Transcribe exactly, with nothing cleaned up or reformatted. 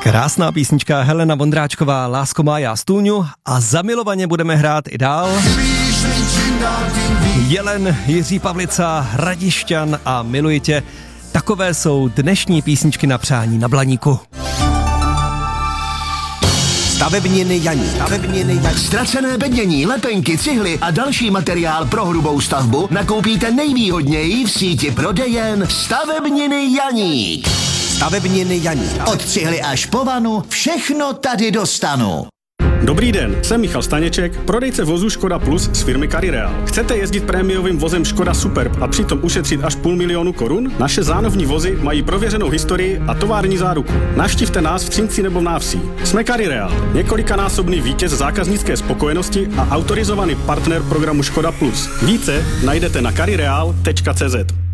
Krásná písnička Helena Vondráčková, Lásko má já stůňu a zamilovaně budeme hrát i dál. Jelen, Jiří Pavlica, Hradišťan a Miluji tě. Takové jsou dnešní písničky na přání na Blaníku. Stavebniny Janík. Stavebniny Janík. Ztracené bednění, lepenky, cihly a další materiál pro hrubou stavbu nakoupíte nejvýhodněji v síti prodejen Stavebniny Janík. Stavebniny Janík. Od cihly až po vanu, všechno tady dostanu. Dobrý den, jsem Michal Staněček, prodejce vozu Škoda Plus z firmy Carireal. Chcete jezdit prémiovým vozem Škoda Superb a přitom ušetřit až půl milionu korun? Naše zánovní vozy mají prověřenou historii a tovární záruku. Navštivte nás v Třinci nebo v Návsí. Jsme Carireal, několikanásobný vítěz zákaznické spokojenosti a autorizovaný partner programu Škoda Plus. Více najdete na carireal tečka cé zet.